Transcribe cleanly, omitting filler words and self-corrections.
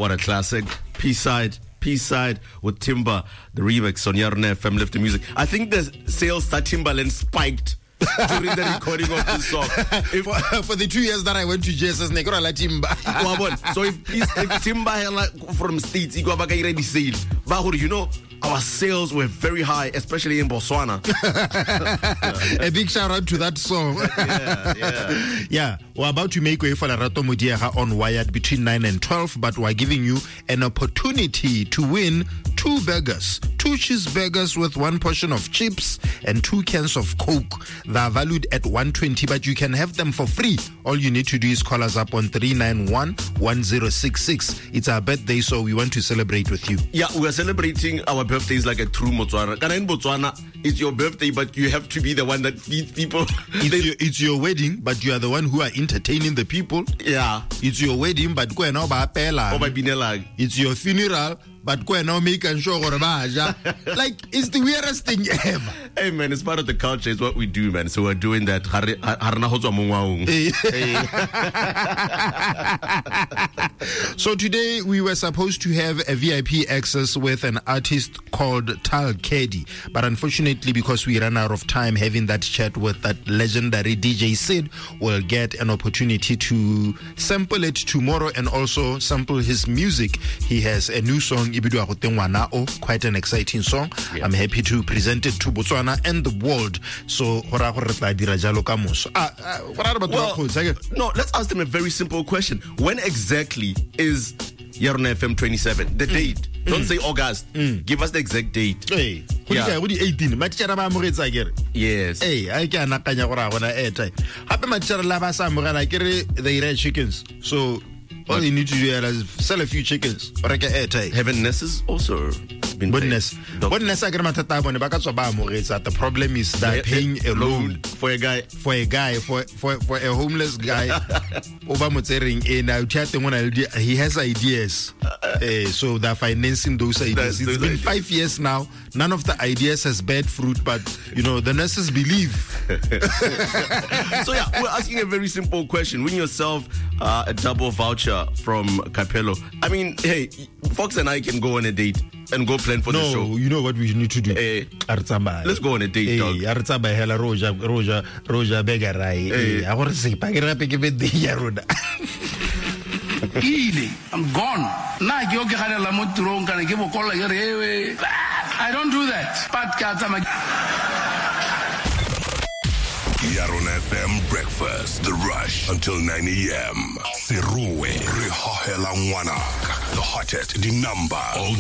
What a classic. Peace Side with Timber, the remix on Yarona FM Lift the Music. I think the sales that Timbaland spiked during the recording of this song. For the 2 years that I went to JSS, Negro la Timba. So if Timba from States, you know, our sales were very high, especially in Botswana. A big shout out to that song. Yeah. We're about to make way for Lerato Modiega on Wired between 9 and 12, but we're giving you an opportunity to win 2 burgers, 2 cheeseburgers with 1 portion of chips and 2 cans of Coke. They are valued at $120, but you can have them for free. All you need to do is call us up on 391-1066. It's our birthday, so we want to celebrate with you. Yeah, we're celebrating our birthdays like a true Motswana. In Botswana, it's your birthday, but you have to be the one that feeds people. It's your wedding, but you are the one who are entertaining the people. Yeah. It's your wedding, but go and it's your funeral, but go and now make sure like it's the weirdest thing ever. Hey man, it's part of the culture. It's what we do, man. So we're doing that. So today we were supposed to have a VIP access with an artist called Tal Kedi, but unfortunately, because we ran out of time having that chat with that legendary DJ Sid, we'll get an opportunity to sample it tomorrow and also sample his music. He has a new song, quite an exciting song. Yeah. I'm happy to present it to Botswana and the world. So, no, let's ask them a very simple question. When exactly is Yarona FM 27? The date. Don't say August. Give us the exact date. Hey, yeah. 18. Yes. Hey, I can't they eat chickens. So all you need to do is sell a few chickens. Haven't Nesses also been paid? The problem is that paying a loan for a homeless guy he has ideas. So they're financing those ideas. It's been 5 years now. None of the ideas has bear fruit, but the nurses believe. So yeah, we're asking a very simple question. Win yourself a double voucher from Capello. I mean, hey, Fox and I can go on a date and go plan for the show. No, you know what we need to do? Let's go on a date, dog. Roja Begarai. I'm gone. I don't do that. Yarona FM Breakfast, The Rush, until 9 a.m. Siruwe, Rihahela Ngwanak, the hottest, the number, all